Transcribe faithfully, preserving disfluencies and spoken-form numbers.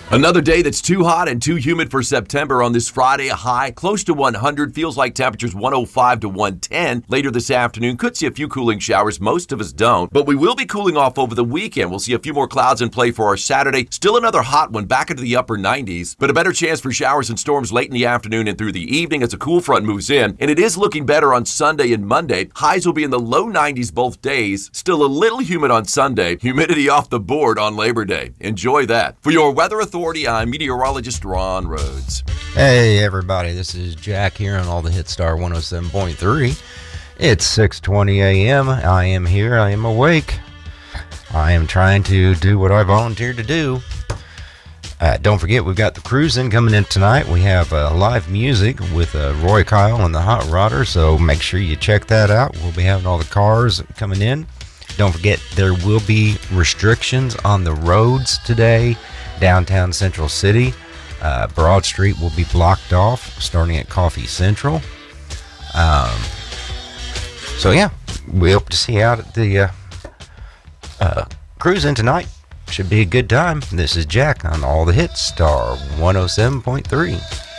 Another day that's too hot and too humid for September on this Friday. A high close to one hundred. Feels like temperatures one oh five to one ten. Later this afternoon, could see a few cooling showers. Most of us don't. But we will be cooling off over the weekend. We'll see a few more clouds in play for our Saturday. Still another hot one back into the upper nineties. But a better chance for showers and storms late in the afternoon and through the evening as a cool front moves in. And it is looking better on Sunday and Monday. Highs will be in the low nineties both days. Still a little humid on Sunday. Humidity off the board on Labor Day. Enjoy that. For your Weather Authority, I'm meteorologist Ron Rhodes. Hey everybody, this is Jack here on All the Hit Star one oh seven point three. It's six twenty a.m. I am here, I am awake. I am trying to do what I volunteered to do. Uh, don't forget, we've got the Cruisin' coming in tonight. We have uh, live music with uh, Roy Kyle and the Hot Rodder, so make sure you check that out. We'll be having all the cars coming in. Don't forget, there will be restrictions on the roads today. Downtown Central City, uh, Broad Street will be blocked off starting at Coffee Central. Um, so yeah, we hope to see you out at the uh, uh, Cruisin' tonight. Should be a good time. This is Jack on All the Hits Star one oh seven point three.